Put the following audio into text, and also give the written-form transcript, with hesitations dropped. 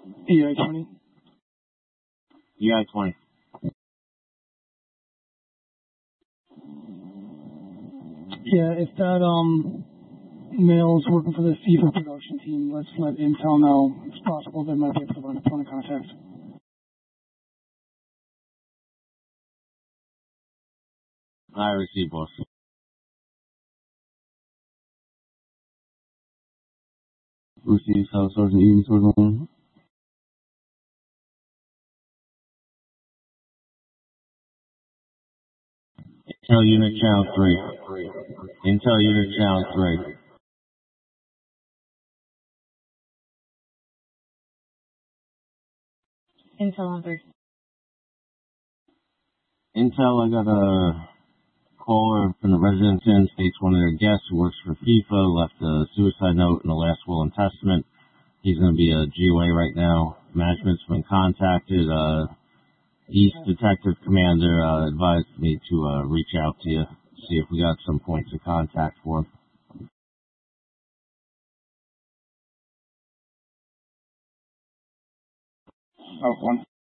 EI 20. EI 20. Yeah, if that male's working for the FIFA production team, let's let Intel know it's possible they might be able to run a point of contact. I received, boss. Received, Sergeant Eden, Sergeant 1. Intel Unit Channel 3. Intel Unit Channel 3. Intel on 3. Intel, I got a caller from the Residence Inn, states one of their guests who works for FIFA left a suicide note in the last will and testament. He's going to be a GOA right now. Management's been contacted. East Detective Commander advised me to reach out to you, see if we got some points of contact for him. Oh, one.